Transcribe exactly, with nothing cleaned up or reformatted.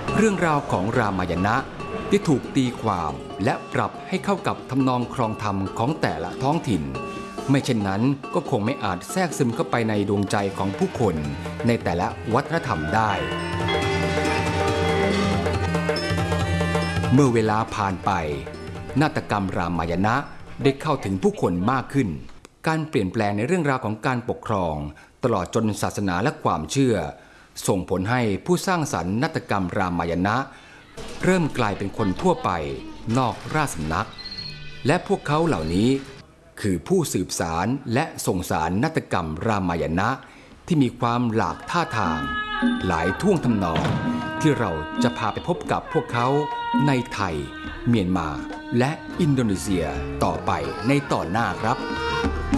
เรื่องราวของรามายณะที่ถูกตีความและปรับให้เข้ากับทำนองครองธรรมของแต่ละท้องถิ่นไม่เช่นนั้นก็คงไม่อาจแทรกซึมเข้าไปในดวงใจของผู้คนในแต่ละวัฒนธรรมได้เมื่อเวลาผ่านไปนาฏกรรมรามายณะได้เข้าถึงผู้คนมากขึ้นการเปลี่ยนแปลงในเรื่องราวของการปกครองตลอดจนศาสนาและความเชื่อส่งผลให้ผู้สร้างสรรค์นาฏกรรมรามายณะเริ่มกลายเป็นคนทั่วไปนอกราชสำนักและพวกเขาเหล่านี้คือผู้สืบสารและส่งสารนาฏกรรมรามายณะที่มีความหลากท่าทางหลายท่วงทำนองที่เราจะพาไปพบกับพวกเขาในไทยเมียนมาและอินโดนีเซียต่อไปในตอนหน้าครับ